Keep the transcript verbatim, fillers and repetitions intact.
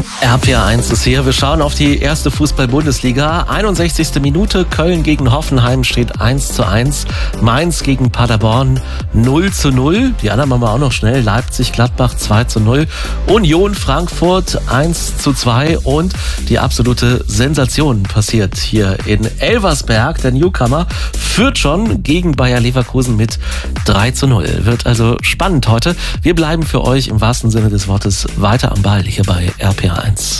R P R eins ist hier. Wir schauen auf die erste Fußball-Bundesliga. einundsechzigste Minute. Köln gegen Hoffenheim steht eins zu eins. Mainz gegen Paderborn null zu null. Die anderen machen wir auch noch schnell. Leipzig-Gladbach zwei zu null. Union Frankfurt eins zu zwei. Und die absolute Sensation passiert hier in Elversberg. Der Newcomer führt schon gegen Bayer Leverkusen mit drei zu null. Wird also spannend heute. Wir bleiben für euch im wahrsten Sinne des Wortes weiter am Ball hier bei R P R eins.